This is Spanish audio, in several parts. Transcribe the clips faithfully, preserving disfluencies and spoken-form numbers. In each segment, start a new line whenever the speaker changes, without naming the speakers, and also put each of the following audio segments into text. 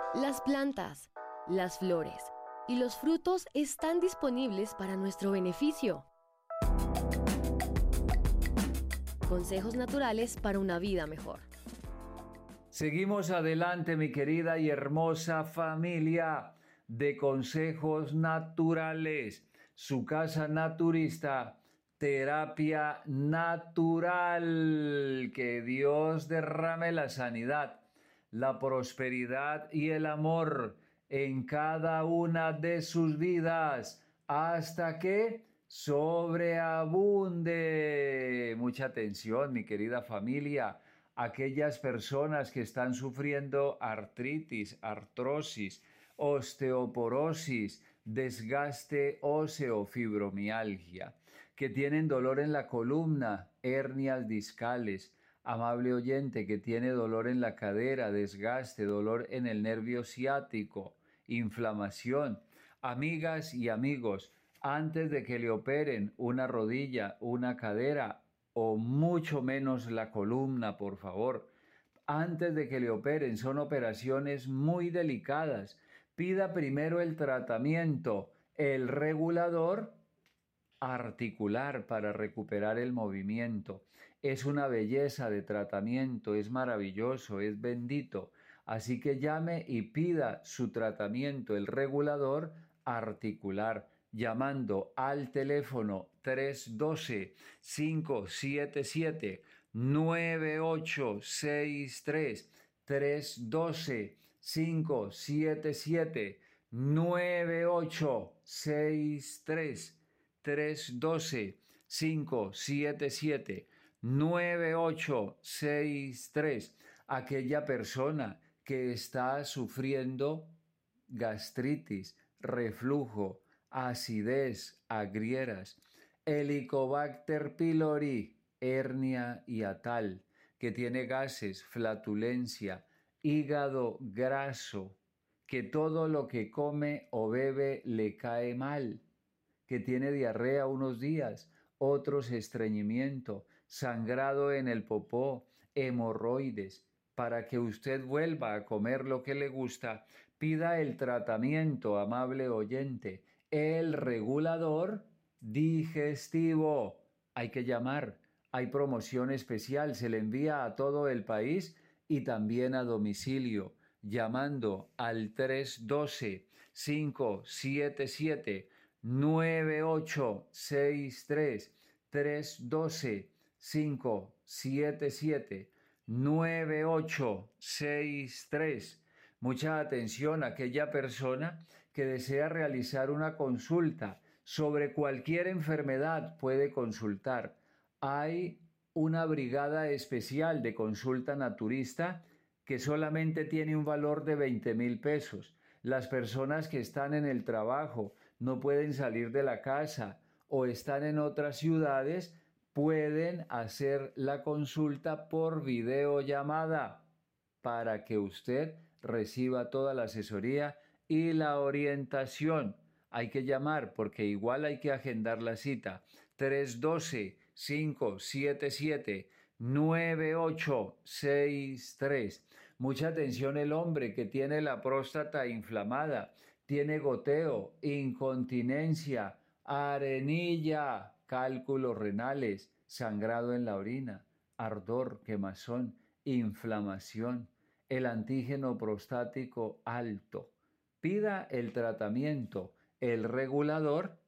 Las plantas, las flores y los frutos están disponibles para nuestro beneficio. Consejos naturales para una vida mejor.
Seguimos adelante, mi querida y hermosa familia de Consejos Naturales, su casa naturista, terapia natural. Que Dios derrame la sanidad, la prosperidad y el amor en cada una de sus vidas hasta que sobreabunde. Mucha atención, mi querida familia. Aquellas personas que están sufriendo artritis, artrosis, osteoporosis, desgaste óseo, fibromialgia, que tienen dolor en la columna, hernias discales, amable oyente, que tiene dolor en la cadera, desgaste, dolor en el nervio ciático, inflamación. Amigas y amigos, antes de que le operen una rodilla, una cadera o mucho menos la columna, por favor, antes de que le operen, son operaciones muy delicadas. Pida primero el tratamiento, el regulador articular para recuperar el movimiento. Es una belleza de tratamiento, es maravilloso, es bendito. Así que llame y pida su tratamiento, el regulador articular, llamando al teléfono tres uno dos, cinco siete siete, nueve ocho seis tres, tres uno dos, cinco siete siete, nueve ocho seis tres, tres uno dos, cinco siete siete, nueve ocho seis tres. Aquella persona que está sufriendo gastritis, reflujo, acidez, agrieras, Helicobacter pylori, hernia hiatal, que tiene gases, flatulencia, hígado graso, que todo lo que come o bebe le cae mal, que tiene diarrea unos días, otros estreñimiento, sangrado en el popó, hemorroides. Para que usted vuelva a comer lo que le gusta, pida el tratamiento, amable oyente, el regulador digestivo. Hay que llamar, hay promoción especial, se le envía a todo el país y también a domicilio, llamando al tres uno dos, cinco siete siete, nueve ocho seis tres, tres uno dos, cinco siete siete, nueve ocho seis tres. Mucha atención a aquella persona que desea realizar una consulta sobre cualquier enfermedad, puede consultar. Hay una brigada especial de consulta naturista que solamente tiene un valor de veinte mil pesos. Las personas que están en el trabajo, no pueden salir de la casa o están en otras ciudades, pueden hacer la consulta por videollamada para que usted reciba toda la asesoría y la orientación. Hay que llamar porque igual hay que agendar la cita. tres uno dos, cinco siete siete, nueve ocho seis tres. Mucha atención, el hombre que tiene la próstata inflamada, tiene goteo, incontinencia, arenilla, cálculos renales, sangrado en la orina, ardor, quemazón, inflamación, el antígeno prostático alto. Pida el tratamiento, el regulador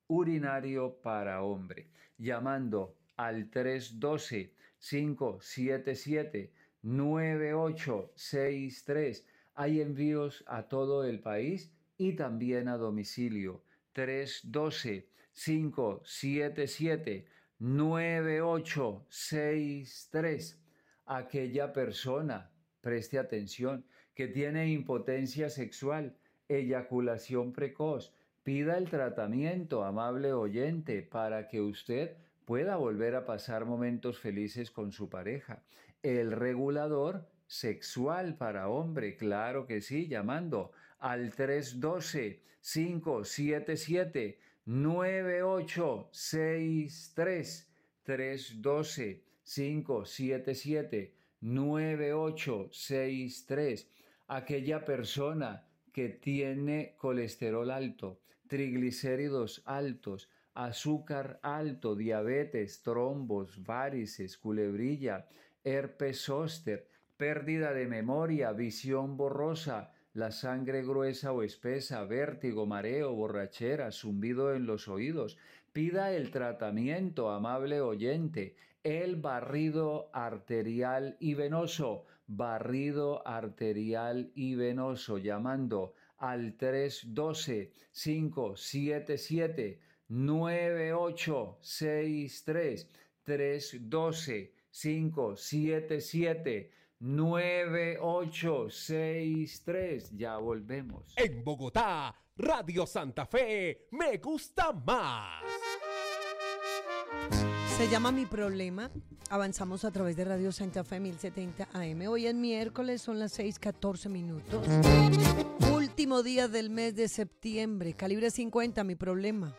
urinario para hombre, llamando al tres uno dos, cinco siete siete, nueve ocho seis tres. Hay envíos a todo el país y también a domicilio. tres uno dos, cinco siete siete, nueve ocho seis tres. Aquella persona, preste atención, que tiene impotencia sexual, eyaculación precoz, pida el tratamiento, amable oyente, para que usted pueda volver a pasar momentos felices con su pareja. El regulador sexual para hombre, claro que sí, llamando al tres uno dos, cinco siete siete, nueve ocho seis tres, tres uno dos, cinco siete siete, nueve ocho seis tres. aquella persona que tiene colesterol alto, triglicéridos altos, azúcar alto, diabetes, trombos, varices, culebrilla, herpes zóster, pérdida de memoria, visión borrosa, la sangre gruesa o espesa, vértigo, mareo, borrachera, zumbido en los oídos. Pida el tratamiento, amable oyente, el barrido arterial y venoso, barrido arterial y venoso, llamando al tres uno dos, cinco siete siete, nueve ocho seis tres, tres uno dos, cinco siete siete, nueve ocho seis tres. Ya volvemos.
En Bogotá, Radio Santa Fe, me gusta más.
Se llama Mi Problema. Avanzamos a través de Radio Santa Fe mil setenta A M. Hoy es miércoles, son las seis catorce minutos. Último día del mes de septiembre. Calibre cincuenta, Mi Problema.